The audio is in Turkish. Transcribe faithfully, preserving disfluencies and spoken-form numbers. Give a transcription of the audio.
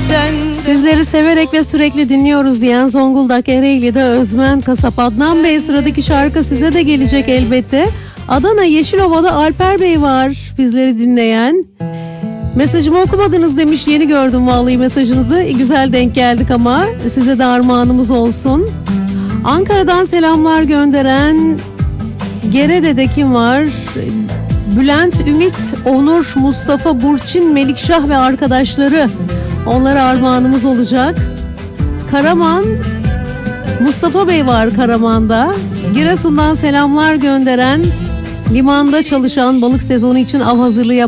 Sizleri severek ve sürekli dinliyoruz diyen Zonguldak Ereğli'de Özmen Kasap. Adnan Bey, sıradaki şarkı size de gelecek elbette. Adana Yeşilova'da Alper Bey var bizleri dinleyen. Mesajımı okumadınız demiş, yeni gördüm vallahi mesajınızı. Güzel denk geldik ama size de armağanımız olsun. Ankara'dan selamlar gönderen Gerede'de kim var? Bülent, Ümit, Onur, Mustafa, Burçin, Melikşah ve arkadaşları. Onlara armağanımız olacak. Karaman, Mustafa Bey var Karaman'da. Giresun'dan selamlar gönderen, limanda çalışan, balık sezonu için av hazırlığı yapan